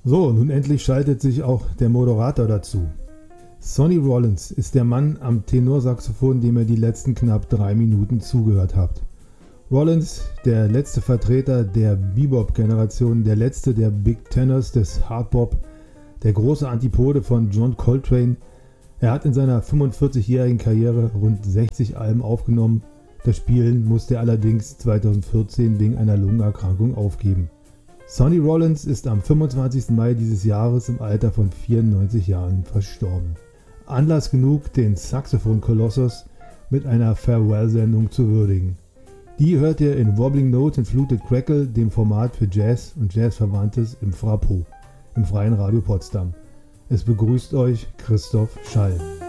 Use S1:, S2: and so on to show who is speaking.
S1: So, nun endlich schaltet sich auch der Moderator dazu. Sonny Rollins ist der Mann am Tenorsaxophon, dem ihr die letzten knapp 3 Minuten zugehört habt. Rollins, der letzte Vertreter der Bebop-Generation, der letzte der Big Tenors des Hardbop, der große Antipode von John Coltrane. Er hat in seiner 45-jährigen Karriere rund 60 Alben aufgenommen. Das Spielen musste er allerdings 2014 wegen einer Lungenerkrankung aufgeben. Sonny Rollins ist am 25. Mai dieses Jahres im Alter von 94 Jahren verstorben. Anlass genug, den Saxophon-Kolossus mit einer Farewell-Sendung zu würdigen. Die hört ihr in Wobbling Notes and Fluted Crackle, dem Format für Jazz und Jazzverwandtes im Frapo, im Freien Radio Potsdam. Es begrüßt euch Christoph Schall.